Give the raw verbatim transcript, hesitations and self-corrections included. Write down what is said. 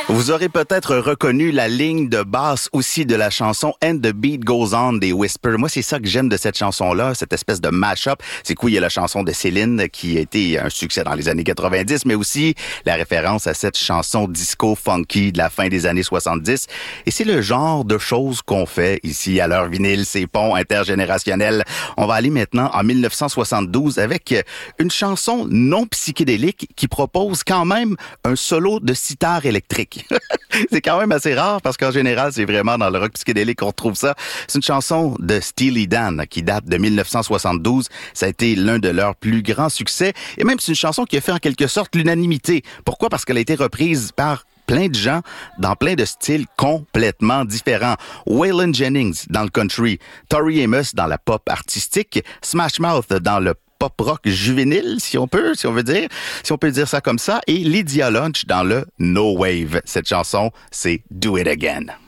Vous aurez peut-être reconnu la ligne de basse aussi de la chanson And the Beat Goes On des Whisper. Moi, c'est ça que j'aime de cette chanson-là, cette espèce de mash-up. C'est cool, il y a la chanson de Céline qui a été un succès dans les années quatre-vingt-dix, mais aussi la référence à cette chanson disco funky de la fin des années soixante-dix. Et c'est le genre de choses qu'on fait ici à l'heure vinyle, ces ponts intergénérationnels. On va aller maintenant en dix-neuf cent soixante-douze avec une chanson non psychédélique qui propose quand même un solo de sitar électrique. C'est quand même assez rare parce qu'en général, c'est vraiment dans le rock psychédélique qu'on retrouve ça. C'est une chanson de Steely Dan qui date de dix-neuf cent soixante-douze. Ça a été l'un de leurs plus grands succès. Et même, c'est une chanson qui a fait en quelque sorte l'unanimité. Pourquoi? Parce qu'elle a été reprise par plein de gens dans plein de styles complètement différents. Waylon Jennings dans le country, Tori Amos dans la pop artistique, Smash Mouth dans le pop rock juvénile, si on peut, si on veut dire, si on peut dire ça comme ça, et Lydia Lunch dans le no wave. Cette chanson, c'est Do It Again.